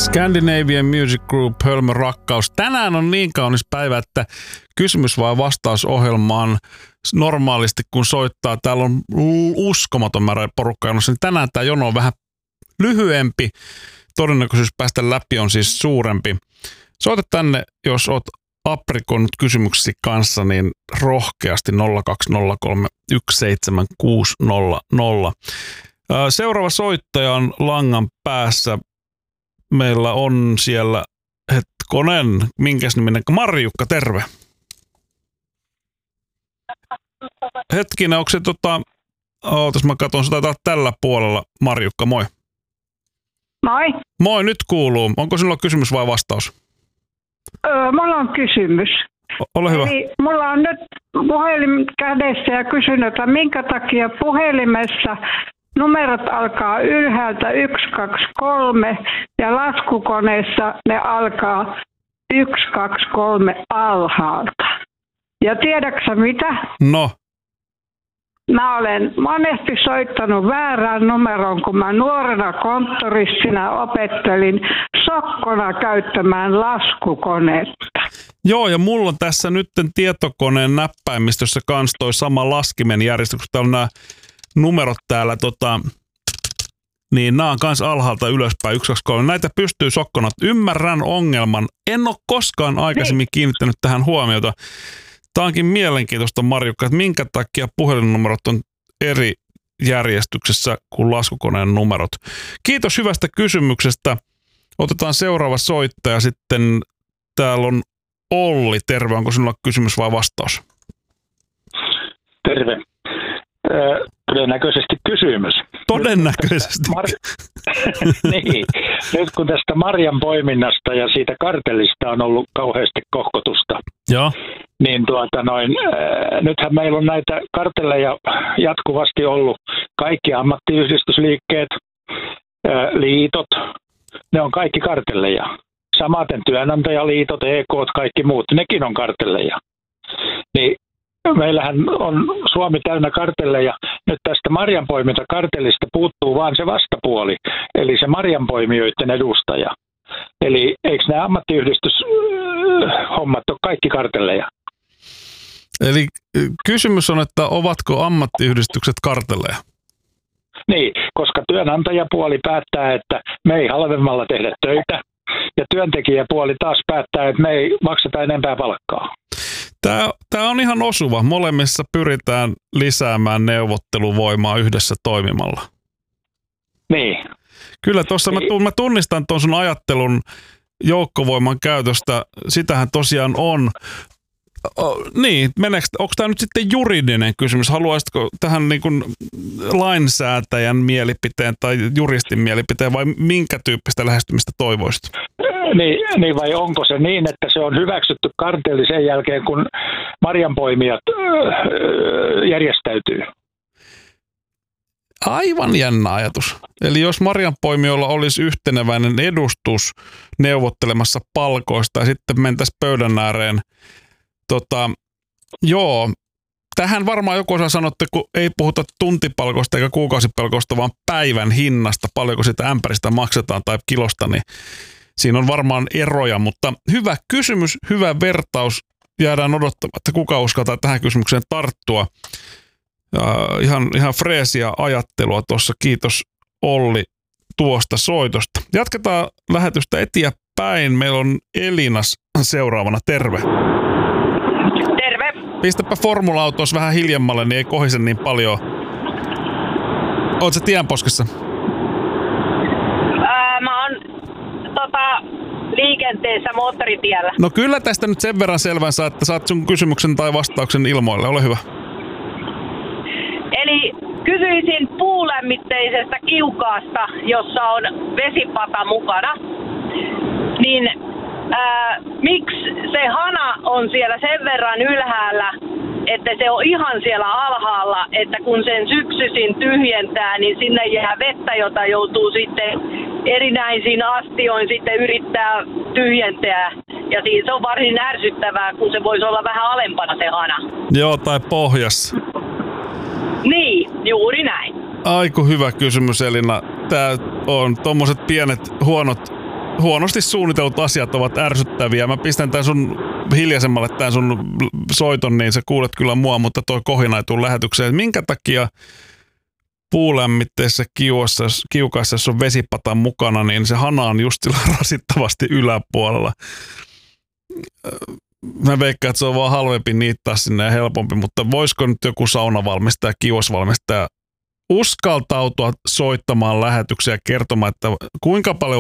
Scandinavian Music Group, Hölmön rakkaus. Tänään on niin kaunis päivä, että kysymys vai vastausohjelmaan normaalisti kun soittaa. Täällä on uskomaton määrä porukkaa jonossa, niin tänään tämä jono on vähän lyhyempi. Todennäköisyys päästä läpi on siis suurempi. Soita tänne, jos oot aprikonnut kysymyksesi kanssa, niin rohkeasti 020317600. Seuraava soittaja on langan päässä. Meillä on siellä, hetkonen, minkäs niminen, Marjukka, terve. Hetkinen, onko se ootas mä katson, se taitaa tällä puolella. Marjukka, moi. Moi. Moi, nyt kuuluu. Onko sinulla kysymys vai vastaus? Mulla on kysymys. Ole hyvä. Eli mulla on nyt puhelin kädessä ja kysyn, että minkä takia puhelimessa numerot alkaa ylhäältä 123 ja laskukoneessa ne alkaa 123 alhaalta. Ja tiedätkö mitä? No. Mä olen monesti soittanut väärään numeroon, kun mä nuorena konttoristina opettelin sokkona käyttämään laskukonetta. Joo, ja mulla on tässä nyt tietokoneen näppäimistössä kans toi sama laskimen järjestys, kun täällä on nämä numerot täällä, niin nämä on kans alhaalta ylöspäin, 1, 2, 3. Näitä pystyy sokkona. Ymmärrän ongelman. En ole koskaan aikaisemmin kiinnittänyt tähän huomiota. Tämä onkin mielenkiintoista, Marjukka, että minkä takia puhelinnumerot on eri järjestyksessä kuin laskukoneen numerot. Kiitos hyvästä kysymyksestä. Otetaan seuraava soittaja sitten. Täällä on Olli. Terve. Onko sinulla kysymys vai vastaus? Terve. Todennäköisesti kysymys. Todennäköisesti. Niin. Nyt kun tästä marjan poiminnasta ja siitä kartellista on ollut kauheasti kohkotusta, joo, niin nythän meillä on näitä kartelleja jatkuvasti ollut. Kaikki ammattiyhdistysliikkeet, liitot, ne on kaikki kartelleja. Samaten työnantajaliitot, EK:t, kaikki muut, nekin on kartelleja. Niin meillähän on Suomi täynnä kartelleja. Nyt tästä marjanpoimintakartellista puuttuu vaan se vastapuoli, eli se marjanpoimijoiden edustaja. Eli eikö nämä ammattiyhdistyshommat ole kaikki kartelleja? Eli kysymys on, että ovatko ammattiyhdistykset kartelleja? Niin, koska työnantajapuoli päättää, että me ei halvemmalla tehdä töitä, ja työntekijäpuoli taas päättää, että me ei makseta enempää palkkaa. Tämä on ihan osuva. Molemmissa pyritään lisäämään neuvotteluvoimaa yhdessä toimimalla. Niin. Kyllä tuossa mä tunnistan tuon sun ajattelun joukkovoiman käytöstä. Sitähän tosiaan on. Niin, onko tämä nyt sitten juridinen kysymys? Haluaisitko tähän niin kuin lainsäätäjän mielipiteen tai juristin mielipiteen vai minkä tyyppistä lähestymistä toivoisit? Niin, vai onko se niin, että se on hyväksytty kartelli sen jälkeen, kun marjanpoimijat järjestäytyy? Aivan jännä ajatus. Eli jos marjanpoimijoilla olisi yhteneväinen edustus neuvottelemassa palkoista ja sitten mentäisiin pöydän ääreen, joo, tähän varmaan joku osaa sanoa, että kun ei puhuta tuntipalkoista eikä kuukausipalkoista, vaan päivän hinnasta, paljonko sitä ämpäristä maksetaan tai kilosta, niin siinä on varmaan eroja, mutta hyvä kysymys, hyvä vertaus. Jäädään odottamaan, että kuka uskaltaa tähän kysymykseen tarttua. Ihan freesiä ajattelua tuossa. Kiitos Olli tuosta soitosta. Jatketaan lähetystä eteenpäin. Meillä on Elinas seuraavana. Terve. Terve. Pistäpä formula-autossa vähän hiljemmalle, niin ei kohise niin paljon. Oot sä tienposkessa? Mä oon liikenteessä moottoritiellä. No kyllä tästä nyt sen verran selvän saa, että saat sun kysymyksen tai vastauksen ilmoille. Ole hyvä. Eli kysyisin puulämmitteisestä kiukaasta, jossa on vesipata mukana. Niin miksi se hana on siellä sen verran ylhäällä, että se on ihan siellä alhaalla, että kun sen syksyisin tyhjentää, niin sinne jää vettä, jota joutuu sitten erinäisiin astioin sitten yrittää tyhjentää. Ja siis se on varsin ärsyttävää, kun se voisi olla vähän alempana se hana. Joo, tai pohjas. Niin, juuri näin. Aiku hyvä kysymys, Elina. Tää on tommoset pienet huonot huonosti suunnitellut asiat ovat ärsyttäviä. Mä pistän tän sun hiljaisemmalle tän sun soiton, niin sä kuulet kyllä mua, mutta toi kohina ei tule lähetykseen. Minkä takia puulämmitteisessä kiukaassa, jos on vesipata mukana, niin se hana on just sillä rasittavasti yläpuolella. Mä veikkaan, että se on vaan halvempi niittää sinne ja helpompi, mutta voisiko nyt joku saunavalmistaja, kiuasvalmistaja uskaltautua soittamaan lähetyksiä ja kertomaan, että kuinka paljon